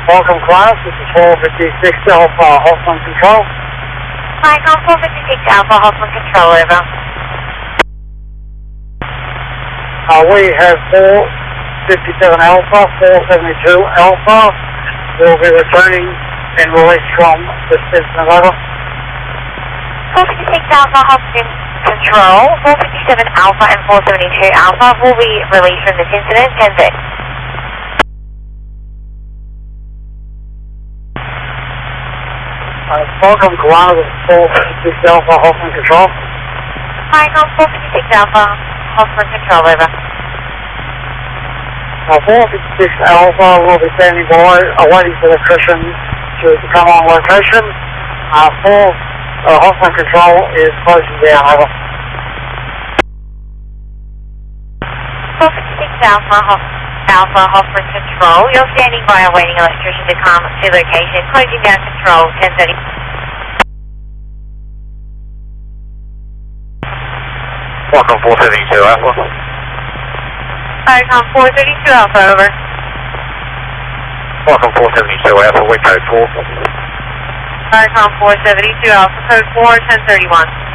Welcome class, this is 456 Alpha Hoffman Control. Hi, 456 Alpha Hoffman Control, over. We have 457 Alpha, 472 Alpha. We'll be returning and released from this incident, over. 456 Alpha Hoffman Control, 457 Alpha and 472 Alpha will be released from this incident, 10-6. Welcome Kalana, this is 456 Alpha Hoffman Control. Hi, 456 Alpha Hoffman Control, over. 456 Alpha will be standing by, waiting for the cushion to come on location. 4 Hoffman Control is closing down, over. 456 Alpha Hoffman Control, you're standing by awaiting electrician to come to location, closing down control, 10:30. Welcome 472 Alpha. Welcome 432 Alpha, over. Welcome 472 Alpha, we code 4. Welcome 472 Alpha, code 4, 1031.